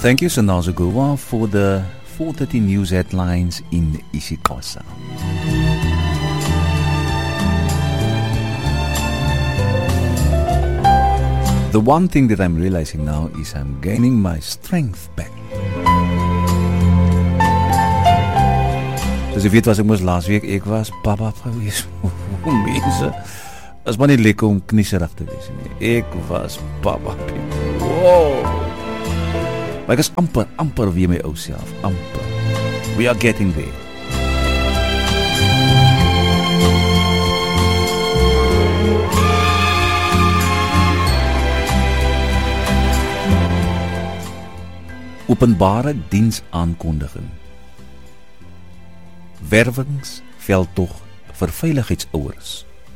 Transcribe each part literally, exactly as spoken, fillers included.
Thank you, Sandaza Guwa, for the four thirty news headlines in isiXhosa. The one thing that I'm realizing now is I'm gaining my strength back. Dus ek weet was ek moes laas week, ek was papa gewees. Mense, is maar nie lekker om knieserig te wees nie. Ek was papa. Wow. Maar ek is amper, amper weer my ou self. Amper. We are getting there. Openbare diensaankondiging. Werwingsveldtog vir veiligheidsouers.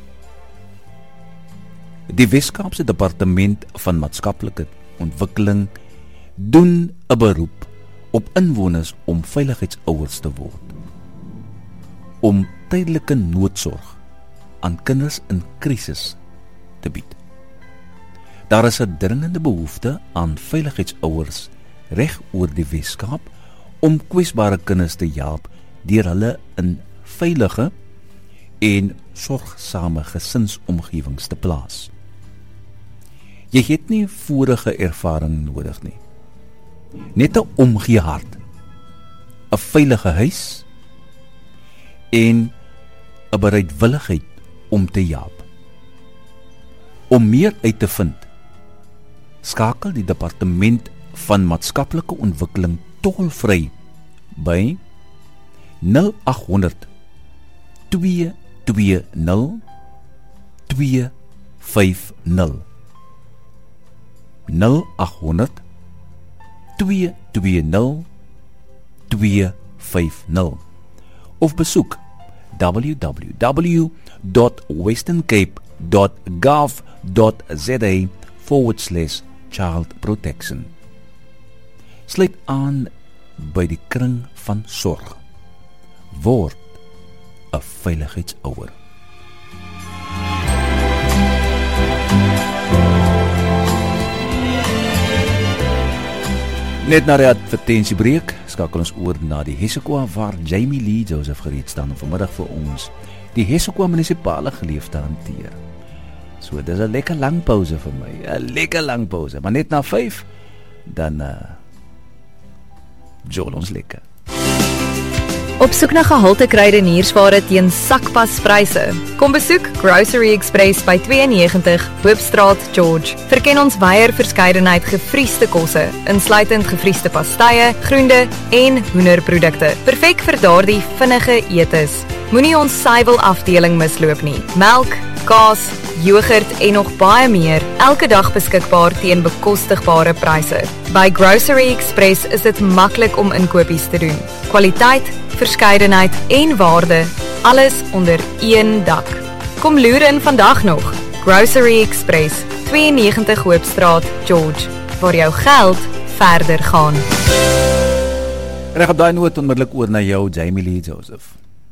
Die Wes-Kaapse Departement van Maatskaplike Ontwikkeling doen 'n beroep op inwoners om veiligheidsouers te word, om tydelike noodsorg aan kinders in krisis te bied. Daar is 'n dringende behoefte aan veiligheidsouers reg oor die Wes-Kaap om kwesbare kinders te help deur hulle in veilige en sorgsame gesinsomgewings te plaas. Jy het nie vorige ervaring nodig nie. Net 'n omgee hart, 'n veilige huis en 'n bereidwilligheid om te help. Om meer uit te vind, skakel die Departement van Maatskaplike Ontwikkeling tolvry by nul agt honderd twee twee nul twee vyf nul nul agt honderd twee twee nul twee vyf nul of besoek w w w dot western cape dot gov dot z a forward slash child protection. Sluit aan by die kring van sorg. Word 'n veiligheidsouer. Net na die advertentiebreek skakel ons oor na die Hessequa waar Jamie Lee Joseph gereed staan om vanmiddag vir ons die Hessequa munisipale geleef te hanteer. So dis 'n lekker lang pause vir my, 'n lekker lang pause, maar net na vyf dan uh, jol ons lekker. Op soek na gehalte kruideniersware teen sakpaspryse. Kom besoek Grocery Express by twee negentig Hoopstraat, George. Verken ons wyeer verskeidenheid gevriesde kosse, insluitend gevriesde pastye, groente en hoenderprodukte. Perfek vir daardie vinnige etes. Moenie ons suiwel afdeling misloop nie. Melk, kaas, yoghurt en nog baie meer, elke dag beskikbaar teen bekostigbare pryse. By Grocery Express is dit maklik om inkopies te doen. Kwaliteit, verskeidenheid en waarde, alles onder een dak. Kom loer in vandag nog. Grocery Express, twee negentig Hoopstraat, George, waar jou geld verder gaan. En ek gaan daai noot onmiddellik oor na jou, Jamie Lee Joseph.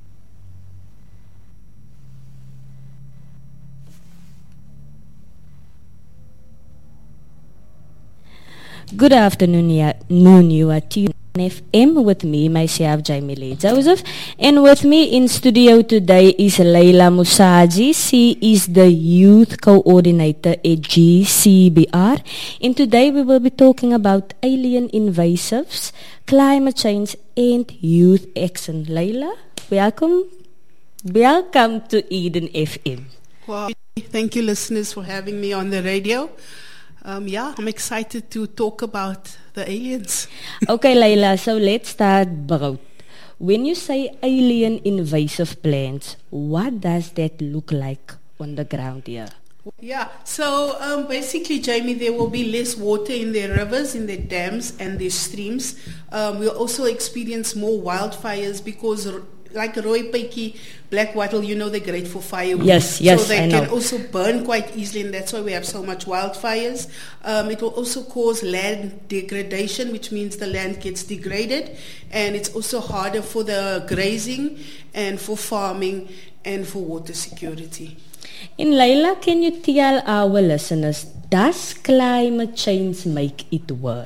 Good afternoon, yeah, noon, you are tuned F M with me, myself, Jamie Lee Joseph, and with me in studio today is Leila Musaji. She is the Youth Coordinator at G C B R, and today we will be talking about alien invasives, climate change, and youth action. Leila, welcome, welcome to Eden F M. Well, thank you, listeners, for having me on the radio. Um, yeah, I'm excited to talk about the aliens. Okay, Leila, so let's start broad. When you say alien invasive plants, what does that look like on the ground here? Yeah, so um, basically, Jamie, there will be less water in their rivers, in their dams and their streams. Um, we'll also experience more wildfires because like rooipaitjie, black wattle, you know, they're great for firewood. Yes, yes, So they I can know. also burn quite easily, and that's why we have so much wildfires. Um, it will also cause land degradation, which means the land gets degraded, and it's also harder for the grazing and for farming and for water security. And Leila, can you tell our listeners, does climate change make it worse?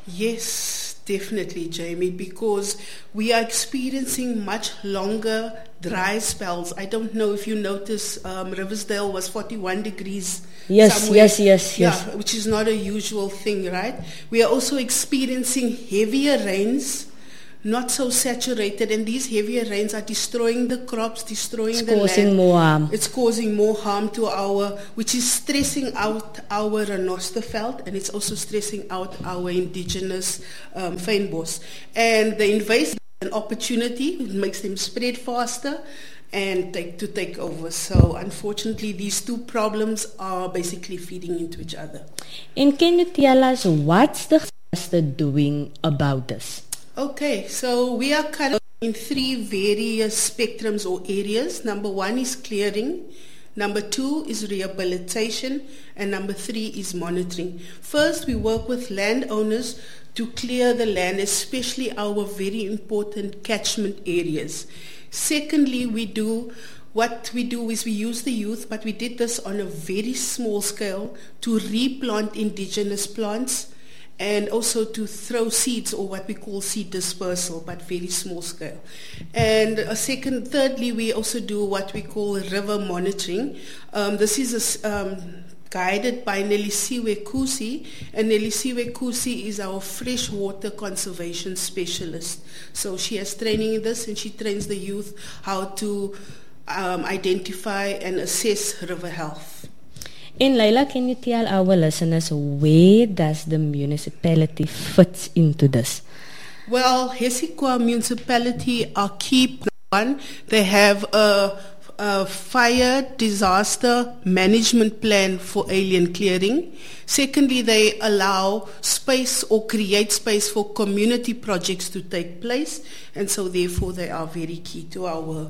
Yes, definitely, Jamie, because we are experiencing much longer dry spells. I don't know if you notice, um, Riversdale was forty-one degrees. Yes, somewhere. yes, yes, yeah, yes. which is not a usual thing, right? We are also experiencing heavier rains, not so saturated, and these heavier rains are destroying the crops, destroying It's the causing land. more harm. It's causing more harm to our, which is stressing out our renosterveld, and it's also stressing out our indigenous um, fynbos. And the invasive an opportunity, it makes them spread faster and take to take over. So unfortunately, these two problems are basically feeding into each other. And can you tell us what's the cluster doing about this? Okay, so we are kind of in three various spectrums or areas. Number one is clearing, number two is rehabilitation, and number three is monitoring. First, we work with landowners to clear the land, especially our very important catchment areas. Secondly, we do what we do is we use the youth, but we did this on a very small scale to replant indigenous plants and also to throw seeds, or what we call seed dispersal, but very small scale. And a second, thirdly, we also do what we call river monitoring. Um, this is a, um, guided by Nelisiwe Kusi, and Nelisiwe Kusi is our freshwater conservation specialist. So she has training in this, and she trains the youth how to um, identify and assess river health. And Laila, can you tell our listeners where does the municipality fit into this? Well, Hesikwa municipality are key. One, they have a a fire disaster management plan for alien clearing. Secondly, they allow space or create space for community projects to take place, and so therefore they are very key to our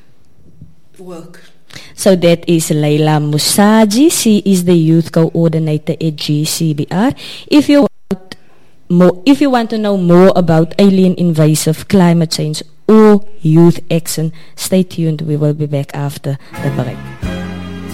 work. So that is Laila Musaji. She is the youth coordinator at G C B R. If you want more, if you want to know more about alien invasive climate change or youth action, stay tuned. We will be back after the break.